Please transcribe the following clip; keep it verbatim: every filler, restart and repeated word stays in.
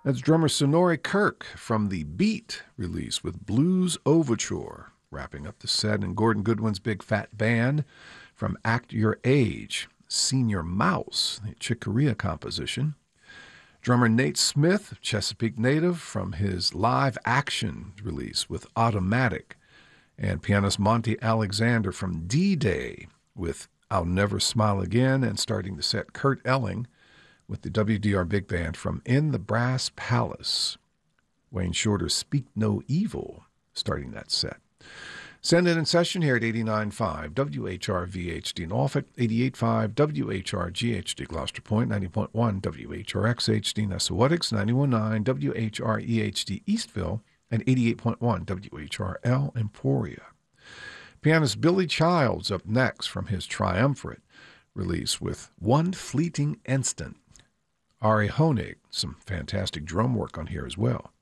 That's drummer Sonori Kirk from the Beat release with Blues Overture, wrapping up the set. And Gordon Goodwin's Big Fat Band from Act Your Age, Senior Mouse, the Chick Corea composition. Drummer Nate Smith, Chesapeake native, from his Live Action release with Automatic. And pianist Monty Alexander from D-Day with I'll Never Smile Again. And starting the set, Kurt Elling with the W D R Big Band from In the Brass Palace. Wayne Shorter's Speak No Evil starting that set. Send it in session here at eighty-nine point five W H R V H D Norfolk, eighty-eight point five W H R G H D Gloucester Point, ninety point one W H R X H D Nessawatics, ninety-one point nine W H R E H D Eastville, and eighty-eight point one W H R L Emporia. Pianist Billy Childs up next from his Triumvirate release with One Fleeting Instant. Ari Honig, some fantastic drum work on here as well.